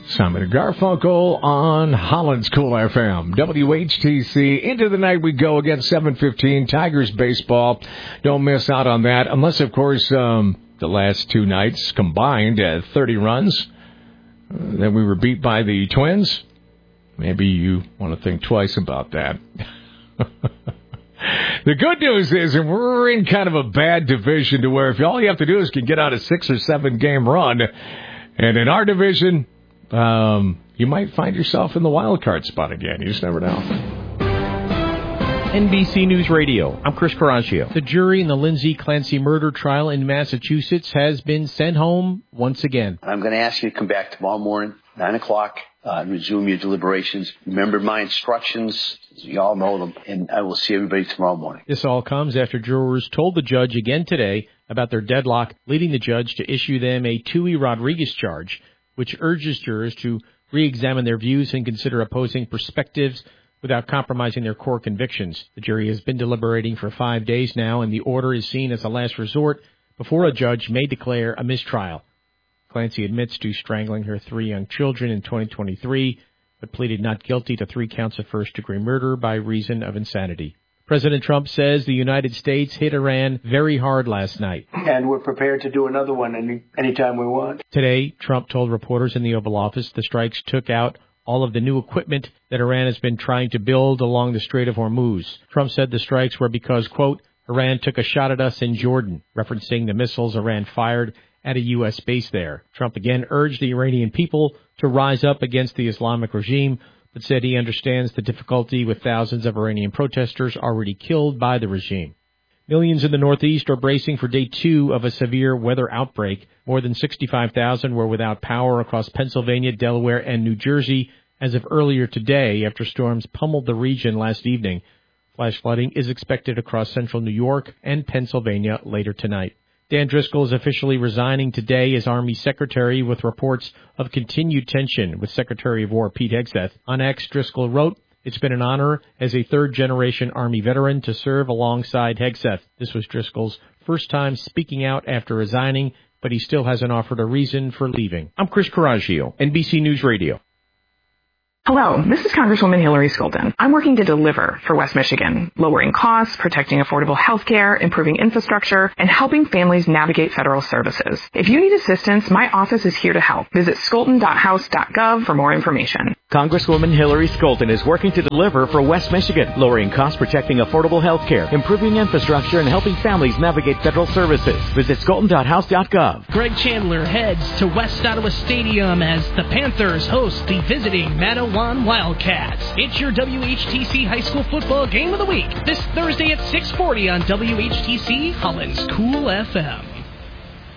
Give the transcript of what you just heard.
Simon and Garfunkel on Holland's Cool FM. WHTC. Into the night we go again, 7:15. Tigers baseball. Don't miss out on that. Unless, of course, the last two nights combined at 30 runs. Then we were beat by the Twins. Maybe you want to think twice about that. The good news is, and we're in kind of a bad division to where if all you have to do is can get out a 6 or 7 game run, and in our division, you might find yourself in the wild card spot again. You just never know. NBC News Radio. I'm Chris Caraccio. The jury in the Lindsay Clancy murder trial in Massachusetts has been sent home once again. I'm going to ask you to come back tomorrow morning, 9 o'clock, and resume your deliberations. Remember my instructions. You all know them, and I will see everybody tomorrow morning. This all comes after jurors told the judge again today about their deadlock, leading the judge to issue them a Tui Rodriguez charge, which urges jurors to re-examine their views and consider opposing perspectives without compromising their core convictions. The jury has been deliberating for 5 days now, and the order is seen as a last resort before a judge may declare a mistrial. Clancy admits to strangling her 3 young children in 2023, but pleaded not guilty to 3 counts of first-degree murder by reason of insanity. President Trump says the United States hit Iran very hard last night. And we're prepared to do another one anytime we want. Today, Trump told reporters in the Oval Office the strikes took out all of the new equipment that Iran has been trying to build along the Strait of Hormuz. Trump said the strikes were because, quote, Iran took a shot at us in Jordan, referencing the missiles Iran fired at a U.S. base there. Trump again urged the Iranian people to rise up against the Islamic regime, but said he understands the difficulty with thousands of Iranian protesters already killed by the regime. Millions in the Northeast are bracing for day 2 of a severe weather outbreak. More than 65,000 were without power across Pennsylvania, Delaware, and New Jersey as of earlier today after storms pummeled the region last evening. Flash flooding is expected across central New York and Pennsylvania later tonight. Dan Driscoll is officially resigning today as Army Secretary, with reports of continued tension with Secretary of War Pete Hegseth. On X, Driscoll wrote, "It's been an honor as a third-generation Army veteran to serve alongside Hegseth." This was Driscoll's first time speaking out after resigning, but he still hasn't offered a reason for leaving. I'm Chris Caraccio, NBC News Radio. Hello, this is Congresswoman Hillary Skolton. I'm working to deliver for West Michigan, lowering costs, protecting affordable health care, improving infrastructure, and helping families navigate federal services. If you need assistance, my office is here to help. Visit skolton.house.gov for more information. Congresswoman Hillary Skolton is working to deliver for West Michigan, lowering costs, protecting affordable health care, improving infrastructure, and helping families navigate federal services. Visit skolton.house.gov. Greg Chandler heads to West Ottawa Stadium as the Panthers host the visiting Matawan Wildcats. It's your WHTC High School football game of the week this Thursday at 6:40 on WHTC Holland's Cool FM.